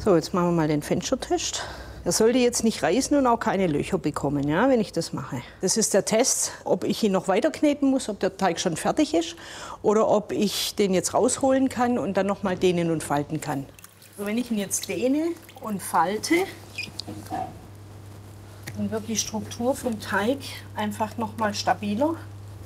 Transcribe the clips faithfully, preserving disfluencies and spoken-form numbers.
So, jetzt machen wir mal den Fenstertest. Er sollte jetzt nicht reißen und auch keine Löcher bekommen, ja, wenn ich das mache. Das ist der Test, ob ich ihn noch weiter kneten muss, ob der Teig schon fertig ist oder ob ich den jetzt rausholen kann und dann noch mal dehnen und falten kann. Also wenn ich ihn jetzt dehne und falte, dann wird die Struktur vom Teig einfach noch mal stabiler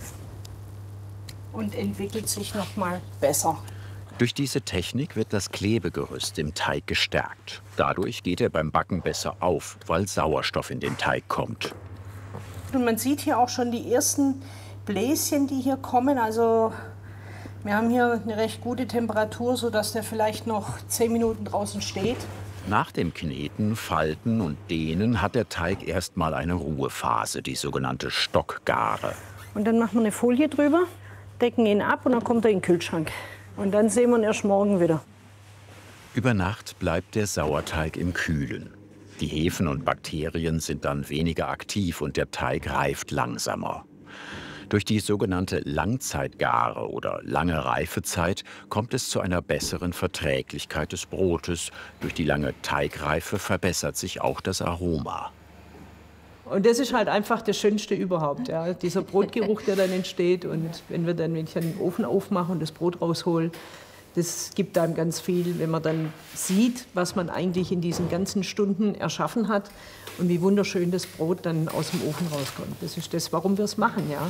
und entwickelt sich noch mal besser. Durch diese Technik wird das Klebegerüst im Teig gestärkt. Dadurch geht er beim Backen besser auf, weil Sauerstoff in den Teig kommt. Und man sieht hier auch schon die ersten Bläschen, die hier kommen. Also wir haben hier eine recht gute Temperatur, sodass der vielleicht noch zehn Minuten draußen steht. Nach dem Kneten, Falten und Dehnen hat der Teig erstmal eine Ruhephase, die sogenannte Stockgare. Und dann machen wir eine Folie drüber, decken ihn ab und dann kommt er in den Kühlschrank. Und dann sehen wir ihn erst morgen wieder. Über Nacht bleibt der Sauerteig im Kühlen. Die Hefen und Bakterien sind dann weniger aktiv und der Teig reift langsamer. Durch die sogenannte Langzeitgare oder lange Reifezeit kommt es zu einer besseren Verträglichkeit des Brotes. Durch die lange Teigreife verbessert sich auch das Aroma. Und das ist halt einfach das Schönste überhaupt, ja. Dieser Brotgeruch, der dann entsteht. Und wenn wir dann, wenn ich dann den Ofen aufmache und das Brot raushole, das gibt einem ganz viel, wenn man dann sieht, was man eigentlich in diesen ganzen Stunden erschaffen hat und wie wunderschön das Brot dann aus dem Ofen rauskommt. Das ist das, warum wir es machen, ja.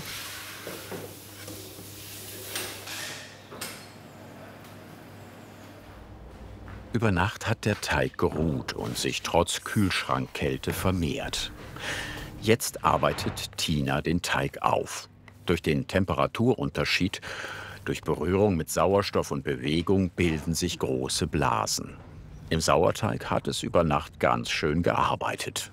Über Nacht hat der Teig geruht und sich trotz Kühlschrankkälte vermehrt. Jetzt arbeitet Tina den Teig auf. Durch den Temperaturunterschied, durch Berührung mit Sauerstoff und Bewegung bilden sich große Blasen. Im Sauerteig hat es über Nacht ganz schön gearbeitet.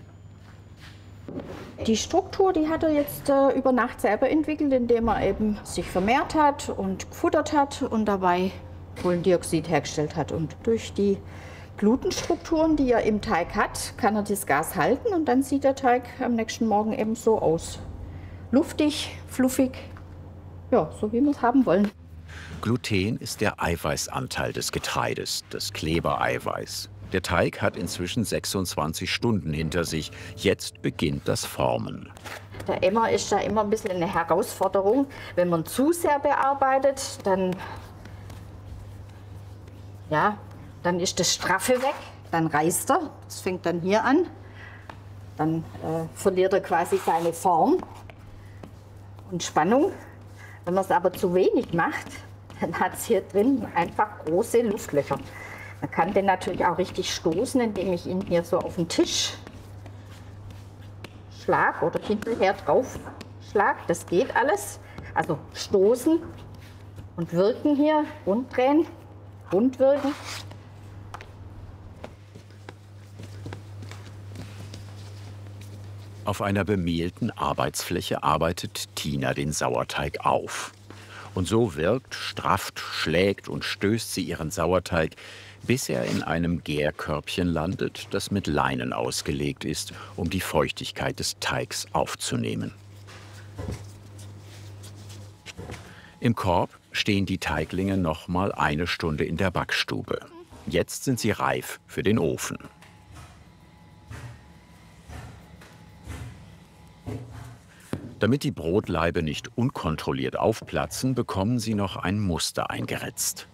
Die Struktur, die hat er jetzt äh, über Nacht selber entwickelt, indem er eben sich vermehrt hat und gefuttert hat und dabei Kohlendioxid hergestellt hat. Und durch die Glutenstrukturen, die er im Teig hat, kann er das Gas halten und dann sieht der Teig am nächsten Morgen eben so aus. Luftig, fluffig, ja, so wie wir es haben wollen. Gluten ist der Eiweißanteil des Getreides, das Klebereiweiß. Der Teig hat inzwischen sechsundzwanzig Stunden hinter sich. Jetzt beginnt das Formen. Der Emmer ist da immer ein bisschen eine Herausforderung. Wenn man zu sehr bearbeitet, dann, ja, dann ist das Straffe weg, dann reißt er. Das fängt dann hier an. Dann äh, verliert er quasi seine Form und Spannung. Wenn man es aber zu wenig macht, dann hat es hier drin einfach große Luftlöcher. Man kann den natürlich auch richtig stoßen, indem ich ihn hier so auf den Tisch schlag oder hinterher drauf schlag. Das geht alles. Also stoßen und wirken hier, rund drehen, rund wirken. Auf einer bemehlten Arbeitsfläche arbeitet Tina den Sauerteig auf. Und so wirkt, strafft, schlägt und stößt sie ihren Sauerteig, bis er in einem Gärkörbchen landet, das mit Leinen ausgelegt ist, um die Feuchtigkeit des Teigs aufzunehmen. Im Korb stehen die Teiglinge noch mal eine Stunde in der Backstube. Jetzt sind sie reif für den Ofen. Damit die Brotlaibe nicht unkontrolliert aufplatzen, bekommen sie noch ein Muster eingeritzt.